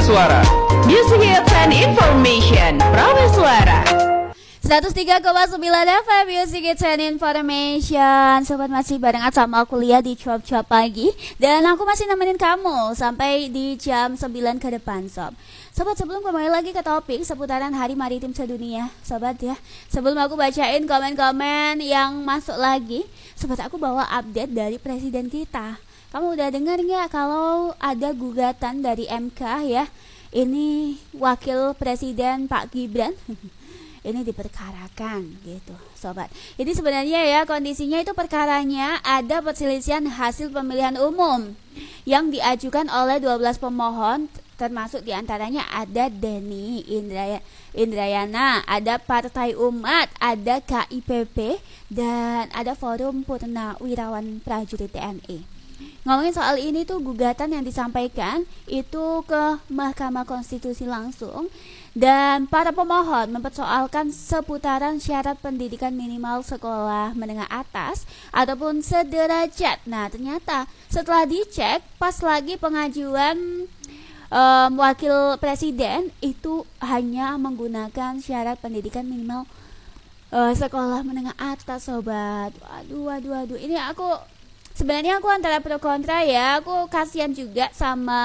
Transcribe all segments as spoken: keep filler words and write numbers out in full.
Suara Music Hits and Information Prawe Suara seratus tiga koma sembilan F M Music Hits and Information. Sobat masih barengan sama aku Lia di Cuap-Cuap Pagi. Dan aku masih nemenin kamu sampai di jam sembilan ke depan sob. Sobat, sebelum kembali lagi ke topik seputaran Hari Maritim Sedunia, sobat ya, sebelum aku bacain komen-komen yang masuk lagi, sobat, aku bawa update dari presiden kita. Kamu udah dengar nggak kalau ada gugatan dari M K ya? Ini wakil presiden Pak Gibran ini diperkarakan gitu sobat. Jadi sebenarnya ya kondisinya itu perkaranya ada perselisihan hasil pemilihan umum yang diajukan oleh dua belas pemohon, termasuk diantaranya ada Denny Indraya, Indrayana, ada Partai Umat, ada K I P P, dan ada Forum Purnawirawan Prajurit T N I. Ngomongin soal ini tuh gugatan yang disampaikan itu ke Mahkamah Konstitusi langsung, dan para pemohon mempersoalkan seputaran syarat pendidikan minimal sekolah menengah atas ataupun sederajat. Nah ternyata setelah dicek pas lagi pengajuan um, wakil presiden itu hanya menggunakan syarat pendidikan minimal uh, sekolah menengah atas sobat. Waduh waduh waduh ini aku sebenarnya aku antara pro kontra ya. Aku kasihan juga sama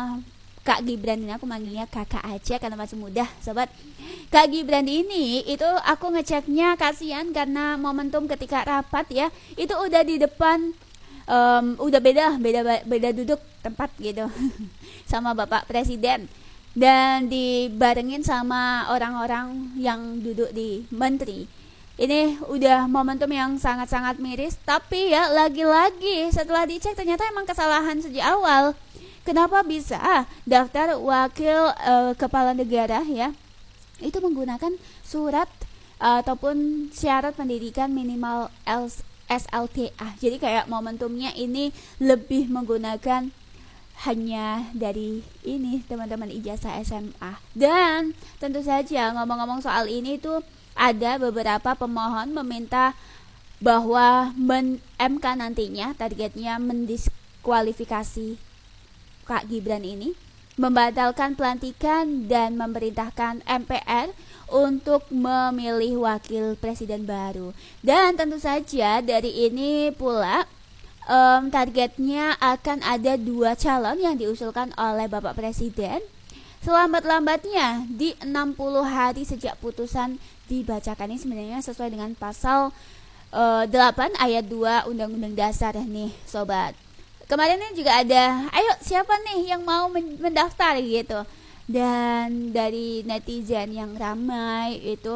Kak Gibran ini, aku manggilnya kakak aja karena masih muda sobat. Kak Gibran ini itu aku ngeceknya kasihan karena momentum ketika rapat ya, itu udah di depan um, udah beda beda beda duduk tempat gitu sama Bapak Presiden, dan dibarengin sama orang-orang yang duduk di menteri. Ini udah momentum yang sangat-sangat miris, tapi ya lagi-lagi setelah dicek ternyata emang kesalahan sejak awal. Kenapa bisa daftar wakil uh, kepala negara ya itu menggunakan surat uh, ataupun syarat pendidikan minimal S L T A. Jadi kayak momentumnya ini lebih menggunakan hanya dari ini teman-teman ijazah S M A. Dan tentu saja ngomong-ngomong soal ini tuh ada beberapa pemohon meminta bahwa men- M K nantinya targetnya mendiskualifikasi Kak Gibran ini, membatalkan pelantikan dan memerintahkan M P R untuk memilih wakil presiden baru. Dan tentu saja dari ini pula um, targetnya akan ada dua calon yang diusulkan oleh Bapak Presiden selambat-lambatnya di enam puluh hari sejak putusan dibacakan. Ini sebenarnya sesuai dengan pasal uh, delapan ayat dua Undang-Undang Dasar nih sobat. Kemarin ini juga ada, ayo siapa nih yang mau mendaftar gitu. Dan dari netizen yang ramai itu